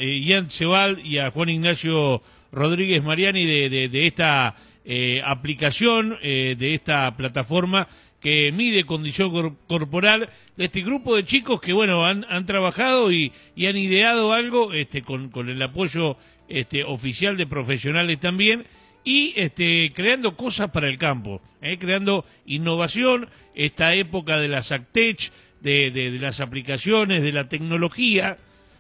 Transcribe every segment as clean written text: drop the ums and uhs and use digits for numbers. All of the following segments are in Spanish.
Ian Sebald y a Juan Ignacio Rodríguez Mariani de esta aplicación, de esta plataforma que mide condición corporal, de este grupo de chicos que, bueno, han trabajado y han ideado algo con el apoyo oficial de profesionales también, y creando cosas para el campo, creando innovación, esta época de las AgTech, de las aplicaciones, de la tecnología,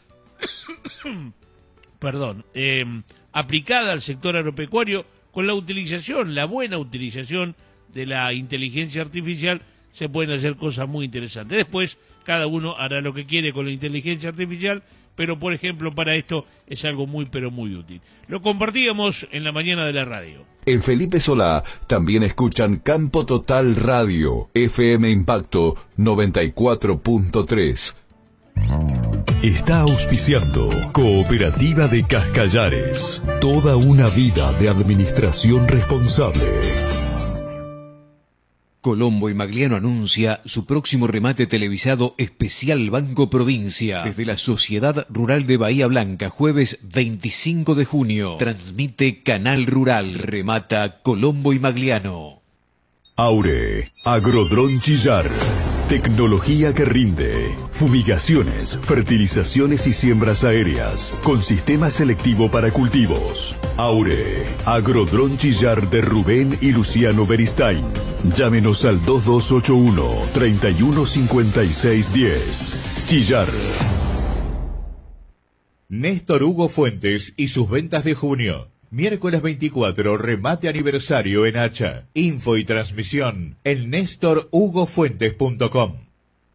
perdón, aplicada al sector agropecuario, con la buena utilización de la inteligencia artificial, se pueden hacer cosas muy interesantes. Después, cada uno hará lo que quiere con la inteligencia artificial, pero, por ejemplo, para esto es algo muy, pero muy útil. Lo compartíamos en la mañana de la radio. En Felipe Solá también escuchan Campo Total Radio, FM Impacto 94.3. Está auspiciando Cooperativa de Cascallares. Toda una vida de administración responsable. Colombo y Magliano anuncia su próximo remate televisado especial Banco Provincia desde la Sociedad Rural de Bahía Blanca, jueves 25 de junio. Transmite Canal Rural. Remata Colombo y Magliano. Aure, Agrodrón Chillar. Tecnología que rinde. Fumigaciones, fertilizaciones y siembras aéreas. Con sistema selectivo para cultivos. Aure, Agrodrón Chillar de Rubén y Luciano Beristain. Llámenos al 2281-315610. Chillar. Néstor Hugo Fuentes y sus ventas de junio. Miércoles 24, remate aniversario en Hacha. Info y transmisión en nestorhugofuentes.com.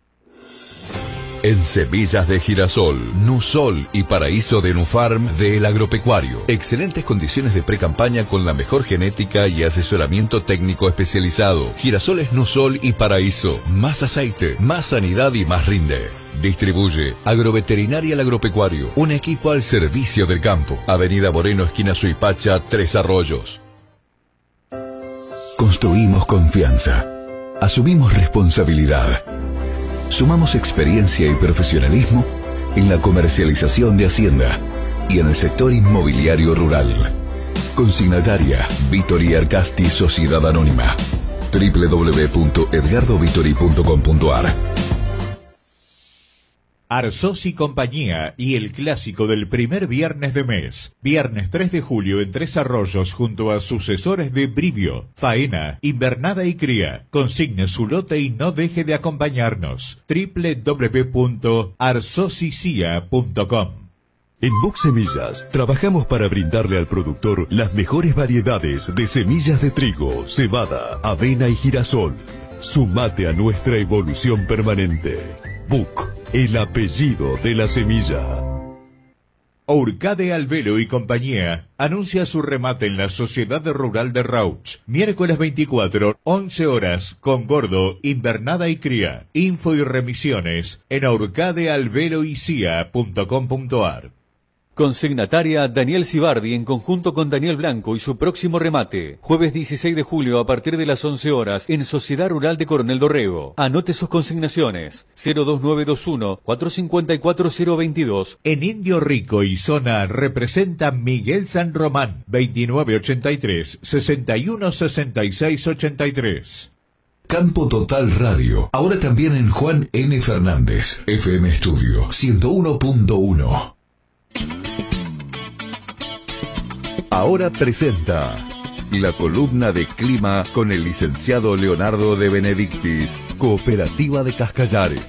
En semillas de girasol, Nusol y paraíso de Nufarm del agropecuario. Excelentes condiciones de pre-campaña con la mejor genética y asesoramiento técnico especializado. Girasoles Nusol y paraíso. Más aceite, más sanidad y más rinde. Distribuye Agroveterinaria al Agropecuario, un equipo al servicio del campo. Avenida Moreno, esquina Suipacha, 3 Arroyos. Construimos confianza. Asumimos responsabilidad. Sumamos experiencia y profesionalismo en la comercialización de Hacienda y en el sector inmobiliario rural. Consignataria Vittori Arcasti Sociedad Anónima. www.edgardovitori.com.ar. Arsos y Compañía y el clásico del primer viernes de mes. Viernes 3 de julio en 3 Arroyos junto a sucesores de Brivio, Faena, Invernada y Cría. Consigne su lote y no deje de acompañarnos. www.arsosicia.com. En Buck Semillas trabajamos para brindarle al productor las mejores variedades de semillas de trigo, cebada, avena y girasol. Sumate a nuestra evolución permanente. Buck, el apellido de la semilla. Urcade Albelo y Compañía anuncia su remate en la Sociedad Rural de Rauch. Miércoles 24, 11 horas, con Gordo, Invernada y Cría. Info y remisiones en urcadealbeloycia.com.ar. Consignataria Daniel Cibardi en conjunto con Daniel Blanco y su próximo remate. Jueves 16 de julio a partir de las 11 horas en Sociedad Rural de Coronel Dorrego. Anote sus consignaciones. 02921-454-022. En Indio Rico y zona representa Miguel San Román. 2983-616683. Campo Total Radio. Ahora también en Juan N. Fernández. FM Estudio 101.1. Ahora presenta la columna de clima con el licenciado Leonardo de Benedictis, Cooperativa de Cascallares.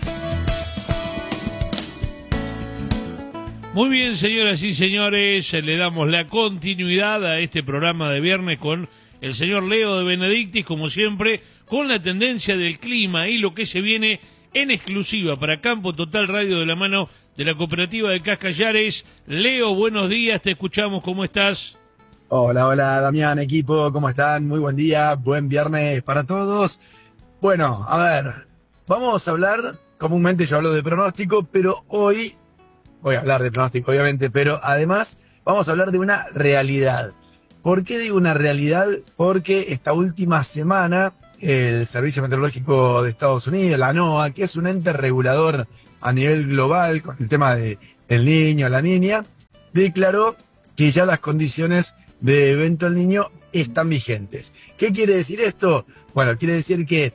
Muy bien, señoras y señores, le damos la continuidad a este programa de viernes con el señor Leo de Benedictis, como siempre, con la tendencia del clima y lo que se viene en exclusiva para Campo Total Radio de la mano de la Cooperativa de Cascallares. Leo, buenos días, te escuchamos, ¿cómo estás? Hola, hola, Damián, equipo, ¿cómo están? Muy buen día, buen viernes para todos. Bueno, a ver, vamos a hablar, comúnmente yo hablo de pronóstico, pero hoy voy a hablar de pronóstico, obviamente, pero además vamos a hablar de una realidad. ¿Por qué digo una realidad? Porque esta última semana el Servicio Meteorológico de Estados Unidos, la NOAA, que es un ente regulador a nivel global con el tema del Niño, la Niña, declaró que ya las condiciones de evento El Niño están vigentes. ¿Qué quiere decir esto? Bueno, quiere decir que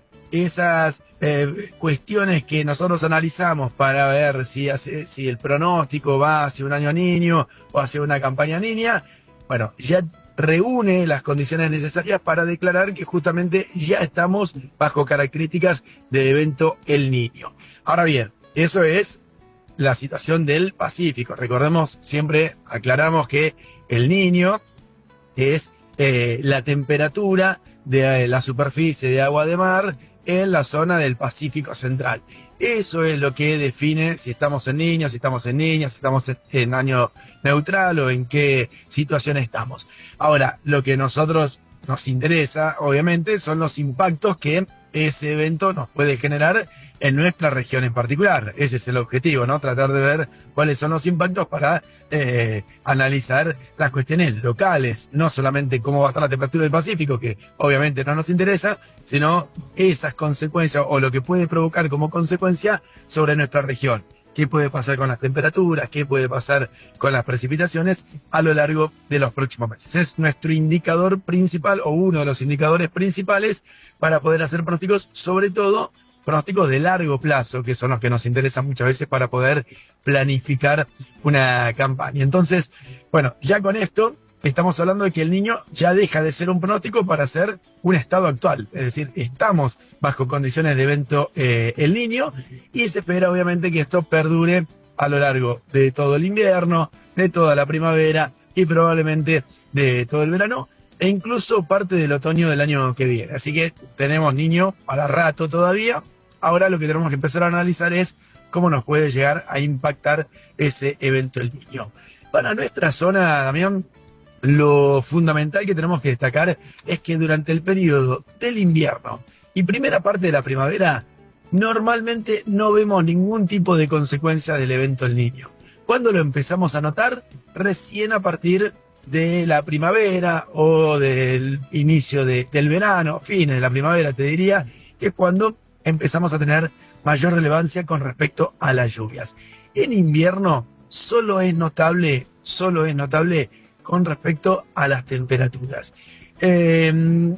esas cuestiones que nosotros analizamos para ver si el pronóstico va hacia un año niño o hacia una campaña niña, bueno, ya reúne las condiciones necesarias para declarar que justamente ya estamos bajo características de evento El Niño. Ahora bien, eso es la situación del Pacífico. Recordemos, siempre aclaramos que El Niño es la temperatura de la superficie de agua de mar en la zona del Pacífico Central. Eso es lo que define si estamos en niños, si estamos en niñas, si estamos en año neutral o en qué situación estamos. Ahora, lo que a nosotros nos interesa, obviamente, son los impactos que ese evento nos puede generar en nuestra región en particular. Ese es el objetivo, ¿no? Tratar de ver cuáles son los impactos para analizar las cuestiones locales, no solamente cómo va a estar la temperatura del Pacífico, que obviamente no nos interesa, sino esas consecuencias o lo que puede provocar como consecuencia sobre nuestra región. ¿Qué puede pasar con las temperaturas? ¿Qué puede pasar con las precipitaciones a lo largo de los próximos meses? Es nuestro indicador principal o uno de los indicadores principales para poder hacer pronósticos, sobre todo pronósticos de largo plazo, que son los que nos interesan muchas veces para poder planificar una campaña. Entonces, bueno, ya con esto estamos hablando de que El Niño ya deja de ser un pronóstico para ser un estado actual. Es decir, estamos bajo condiciones de evento El Niño y se espera obviamente que esto perdure a lo largo de todo el invierno, de toda la primavera y probablemente de todo el verano e incluso parte del otoño del año que viene. Así que tenemos Niño para rato todavía. Ahora lo que tenemos que empezar a analizar es cómo nos puede llegar a impactar ese evento El Niño. Para nuestra zona, Damián, lo fundamental que tenemos que destacar es que durante el periodo del invierno y primera parte de la primavera, normalmente no vemos ningún tipo de consecuencia del evento El Niño. ¿Cuándo lo empezamos a notar? Recién a partir de la primavera o del inicio del verano, fines de la primavera te diría, que es cuando empezamos a tener mayor relevancia con respecto a las lluvias. En invierno solo es notable con respecto a las temperaturas. El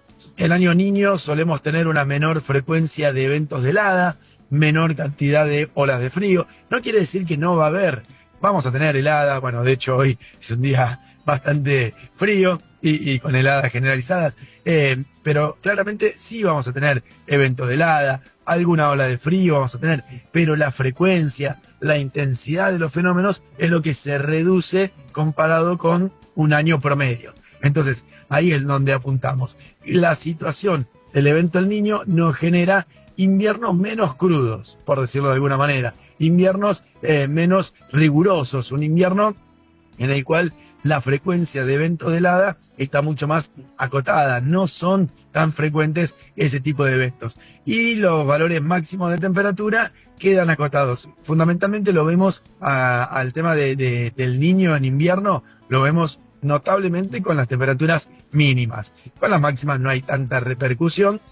año niño solemos tener una menor frecuencia de eventos de helada, menor cantidad de olas de frío. No quiere decir que no va a haber, vamos a tener helada, bueno, de hecho hoy es un día bastante frío y con heladas generalizadas, pero claramente sí vamos a tener eventos de helada, alguna ola de frío vamos a tener, pero la frecuencia, la intensidad de los fenómenos es lo que se reduce comparado con un año promedio. Entonces, ahí es donde apuntamos. La situación del evento El Niño nos genera inviernos menos crudos, por decirlo de alguna manera, inviernos menos rigurosos, un invierno en el cual la frecuencia de eventos de helada está mucho más acotada, no son tan frecuentes ese tipo de eventos. Y los valores máximos de temperatura quedan acotados. Fundamentalmente lo vemos al tema del Niño en invierno, lo vemos notablemente con las temperaturas mínimas. Con las máximas no hay tanta repercusión,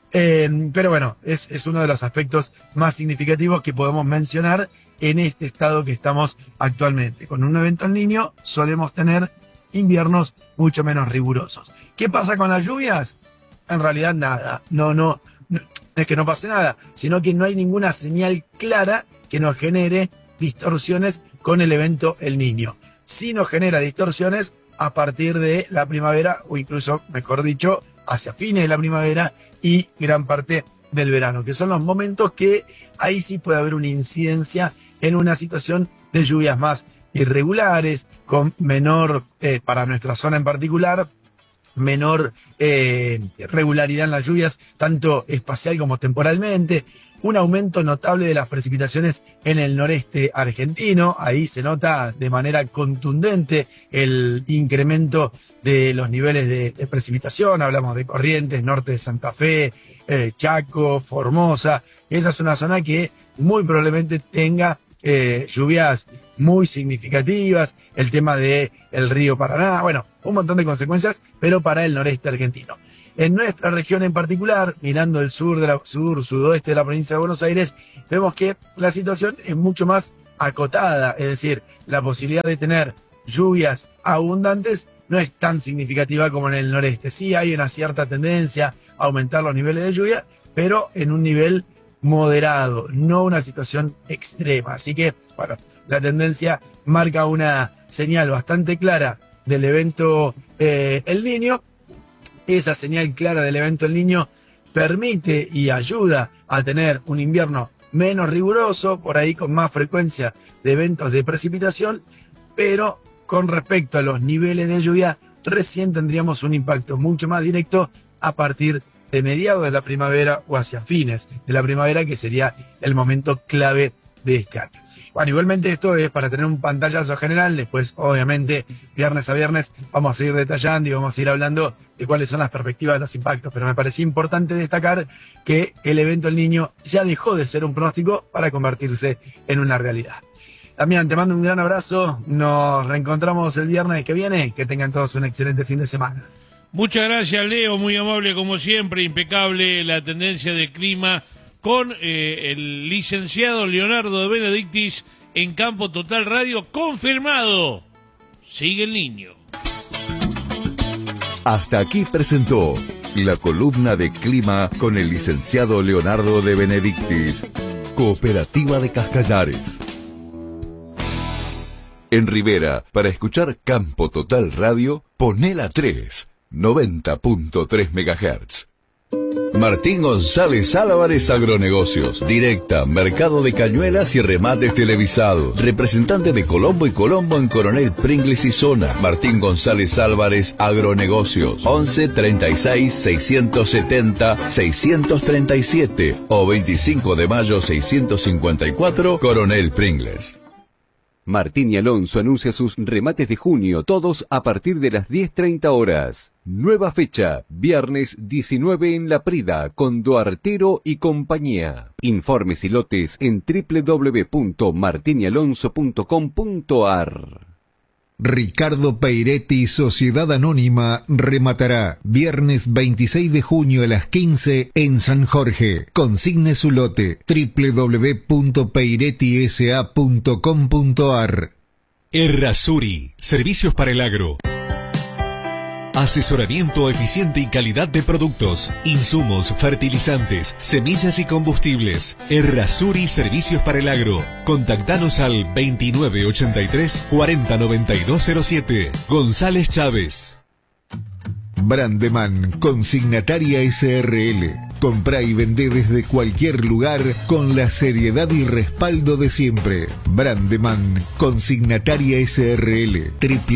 pero bueno, es uno de los aspectos más significativos que podemos mencionar en este estado que estamos actualmente. Con un evento El Niño solemos tener inviernos mucho menos rigurosos. ¿Qué pasa con las lluvias? En realidad nada, no es que no pase nada, sino que no hay ninguna señal clara que nos genere distorsiones con el evento El Niño. Sí nos genera distorsiones a partir de la primavera, o incluso, mejor dicho, hacia fines de la primavera y gran parte del verano, que son los momentos que ahí sí puede haber una incidencia en una situación de lluvias más irregulares, con menor, para nuestra zona en particular, menor regularidad en las lluvias, tanto espacial como temporalmente, un aumento notable de las precipitaciones en el noreste argentino, ahí se nota de manera contundente el incremento de los niveles de precipitación, hablamos de Corrientes, norte de Santa Fe, Chaco, Formosa, esa es una zona que muy probablemente tenga lluvias muy significativas, el tema del río Paraná, bueno, un montón de consecuencias, pero para el noreste argentino. En nuestra región en particular, mirando el sudoeste de la provincia de Buenos Aires, vemos que la situación es mucho más acotada, es decir, la posibilidad de tener lluvias abundantes no es tan significativa como en el noreste. Sí hay una cierta tendencia a aumentar los niveles de lluvia, pero en un nivel moderado, no una situación extrema. Así que, bueno, la tendencia marca una señal bastante clara del evento El Niño. Esa señal clara del evento El Niño permite y ayuda a tener un invierno menos riguroso, por ahí con más frecuencia de eventos de precipitación, pero con respecto a los niveles de lluvia, recién tendríamos un impacto mucho más directo a partir de mediados de la primavera o hacia fines de la primavera, que sería el momento clave de este año. Bueno, igualmente esto es para tener un pantallazo general. Después, obviamente, viernes a viernes vamos a seguir detallando y vamos a ir hablando de cuáles son las perspectivas de los impactos. Pero me parecía importante destacar que el evento El Niño ya dejó de ser un pronóstico para convertirse en una realidad. Damián, te mando un gran abrazo. Nos reencontramos el viernes que viene. Que tengan todos un excelente fin de semana. Muchas gracias, Leo. Muy amable como siempre. Impecable la tendencia de clima con el licenciado Leonardo de Benedictis en Campo Total Radio. Confirmado. Sigue El Niño. Hasta aquí presentó la columna de clima con el licenciado Leonardo de Benedictis, Cooperativa de Cascallares. En Rivera, para escuchar Campo Total Radio, poné la 3, 90.3 MHz. Martín González Álvarez Agronegocios. Directa, mercado de cañuelas y remates televisados. Representante de Colombo y Colombo en Coronel Pringles y Zona. Martín González Álvarez Agronegocios. 11 36 670 637 o 25 de mayo 654 Coronel Pringles. Martín y Alonso anuncia sus remates de junio, todos a partir de las 10:30 horas. Nueva fecha, viernes 19 en La Prida, con Duartero y compañía. Informes y lotes en www.martinyalonso.com.ar. Ricardo Peiretti, Sociedad Anónima, rematará viernes 26 de junio a las 15 en San Jorge. Consigne su lote www.peirettisa.com.ar. Errázuri, servicios para el agro. Asesoramiento eficiente y calidad de productos, insumos, fertilizantes, semillas y combustibles. Errázuri Servicios para el Agro. Contactanos al 2983 409207. González Chávez. Brandeman, consignataria SRL. Comprá y vendé desde cualquier lugar con la seriedad y respaldo de siempre. Brandeman, consignataria SRL.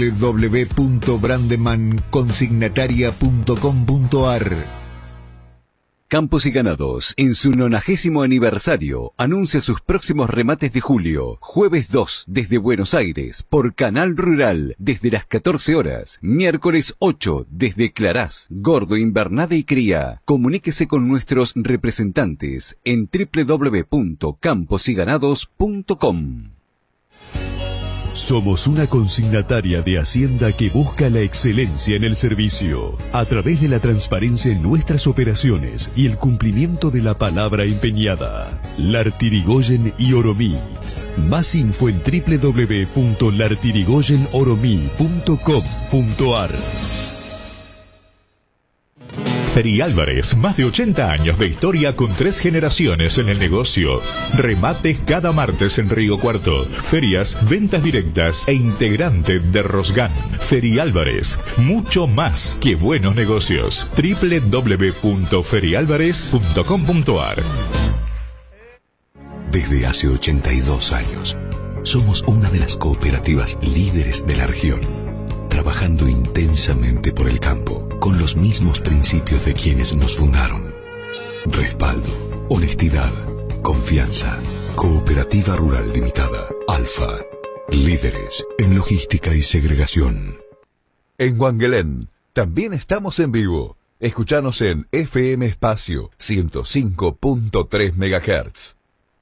www.brandemanconsignataria.com.ar. Campos y Ganados, en su 90º aniversario, anuncia sus próximos remates de julio. Jueves 2, desde Buenos Aires, por Canal Rural, desde las 14 horas. Miércoles 8, desde Clarás, Gordo, Invernada y Cría. Comuníquese con nuestros representantes en www.camposyganados.com. Somos una consignataria de Hacienda que busca la excelencia en el servicio, a través de la transparencia en nuestras operaciones y el cumplimiento de la palabra empeñada. Lartirigoyen y Oromí. Más info en www.lartirigoyenoromí.com.ar. Feri Álvarez, más de 80 años de historia con 3 generaciones en el negocio. Remates cada martes en Río Cuarto. Ferias, ventas directas e integrante de Rosgan. Feri Álvarez, mucho más que buenos negocios. www.ferialvarez.com.ar. Desde hace 82 años, somos una de las cooperativas líderes de la región, trabajando intensamente por el campo, con los mismos principios de quienes nos fundaron. Respaldo, honestidad, confianza. Cooperativa Rural Limitada, Alfa. Líderes en logística y segregación. En Wangelén también estamos en vivo. Escuchanos en FM Espacio 105.3 MHz.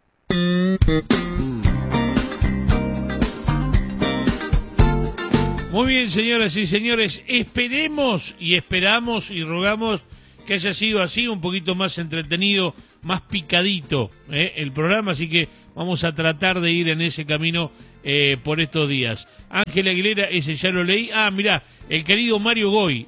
Muy bien, señoras y señores, esperemos y esperamos y rogamos que haya sido así, un poquito más entretenido, más picadito el programa, así que vamos a tratar de ir en ese camino por estos días. Ángel Aguilera, ese ya lo leí. Mirá, el querido Mario Goy,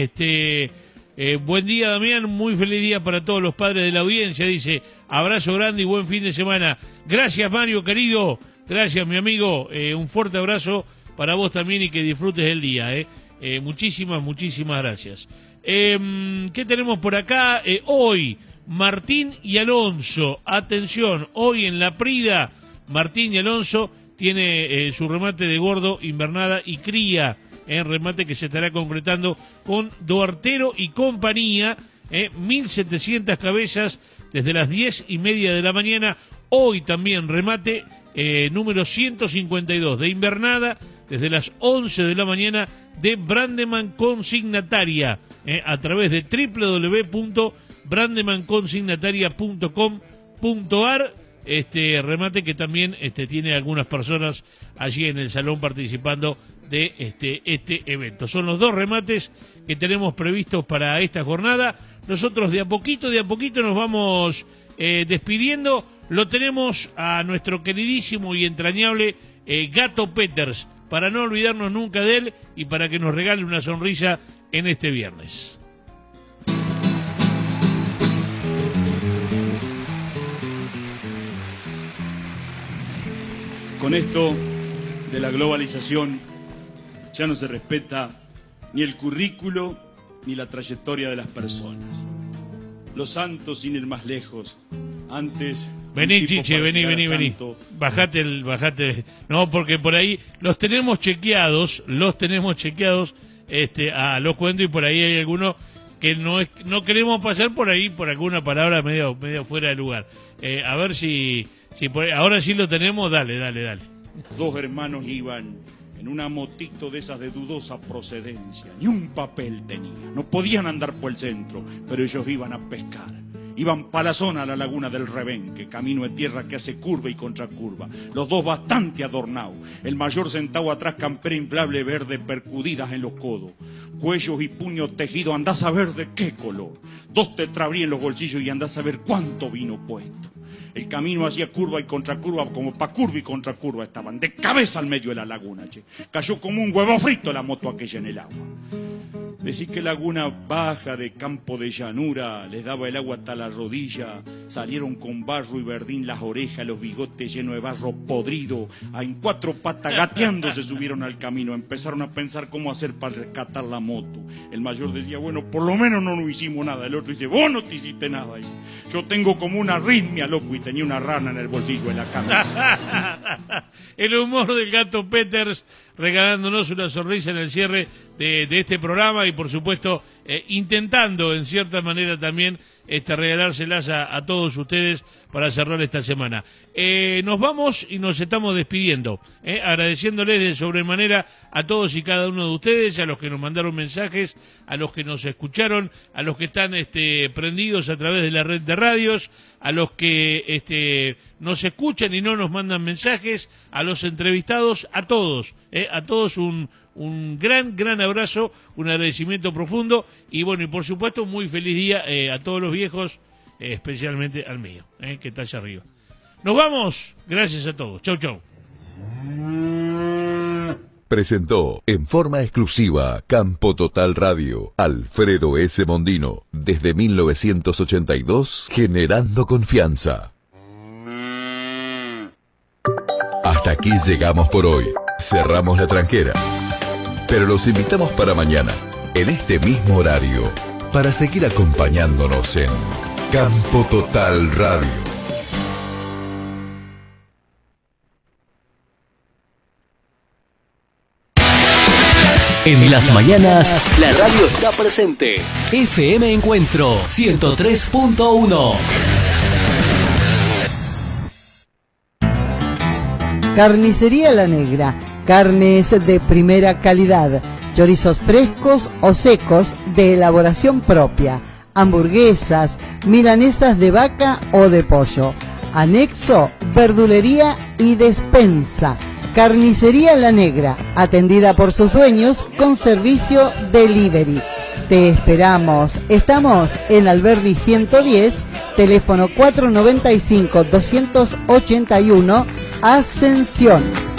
buen día, Damián, muy feliz día para todos los padres de la audiencia, dice, abrazo grande y buen fin de semana. Gracias, Mario, querido, gracias, mi amigo, un fuerte abrazo para vos también y que disfrutes el día, muchísimas gracias. ¿Qué tenemos por acá? Hoy, Martín y Alonso, atención, hoy en La Prida, Martín y Alonso tiene su remate de gordo, invernada y cría, remate que se estará concretando con Duartero y compañía, 1.700 cabezas desde las 10:30 de la mañana. Hoy también remate número 152 de invernada desde las 11 de la mañana de Brandeman Consignataria, a través de www.brandemanconsignataria.com.ar. Remate que también tiene algunas personas allí en el salón participando de este evento. Son los 2 remates que tenemos previstos para esta jornada. Nosotros de a poquito nos vamos despidiendo. Lo tenemos a nuestro queridísimo y entrañable Gato Peters, para no olvidarnos nunca de él y para que nos regale una sonrisa en este viernes. Con esto de la globalización ya no se respeta ni el currículo ni la trayectoria de las personas. Los santos, sin ir más lejos, antes... Vení, Chiche, vení. Bajate. No, porque por ahí los tenemos chequeados, a los cuentos, y por ahí hay algunos que no queremos pasar por ahí por alguna palabra medio fuera de lugar. A ver si por ahí, ahora sí lo tenemos, dale. 2 hermanos iban en una motito de esas de dudosa procedencia, ni un papel tenían, no podían andar por el centro, pero ellos iban a pescar. Iban para la zona, a la laguna del Rebenque, camino de tierra que hace curva y contracurva. Los 2 bastante adornados. El mayor sentado atrás, campera inflable verde percudidas en los codos. Cuellos y puños tejidos, andás a ver de qué color. 2 tetrabrí en los bolsillos y andás a ver cuánto vino puesto. El camino hacía curva y contracurva, como pa' curva y contracurva estaban. De cabeza al medio de la laguna, che. Cayó como un huevo frito la moto aquella en el agua. Decís que laguna baja de campo de llanura, les daba el agua hasta la rodilla, salieron con barro y verdín las orejas, los bigotes llenos de barro podrido, en 4 patas gateando se subieron al camino, empezaron a pensar cómo hacer para rescatar la moto. El mayor decía, bueno, por lo menos no nos hicimos nada. El otro dice, vos no te hiciste nada. Dice, yo tenía como una arritmia, loco, y tenía una rana en el bolsillo de la camisa. El humor del Gato Peters, regalándonos una sonrisa en el cierre de este programa y por supuesto intentando en cierta manera también regalárselas a todos ustedes para cerrar esta semana. Nos vamos y nos estamos despidiendo, agradeciéndoles de sobremanera a todos y cada uno de ustedes, a los que nos mandaron mensajes, a los que nos escucharon, a los que están prendidos a través de la red de radios, a los que nos escuchan y no nos mandan mensajes, a los entrevistados, a todos un gran abrazo, un agradecimiento profundo y bueno, y por supuesto muy feliz día a todos los viejos, especialmente al mío, que está allá arriba. Nos vamos, gracias a todos, chau. Presentó en forma exclusiva Campo Total Radio, Alfredo S. Mondino, desde 1982, generando confianza. Hasta aquí llegamos por hoy, cerramos la tranquera. Pero los invitamos para mañana, en este mismo horario, para seguir acompañándonos en Campo Total Radio. En las mañanas, la radio está presente. FM Encuentro 103.1. Carnicería La Negra. Carnes de primera calidad, chorizos frescos o secos de elaboración propia, hamburguesas, milanesas de vaca o de pollo. Anexo, verdulería y despensa. Carnicería La Negra, atendida por sus dueños con servicio delivery. Te esperamos. Estamos en Alberdi 110, teléfono 495-281, Ascensión.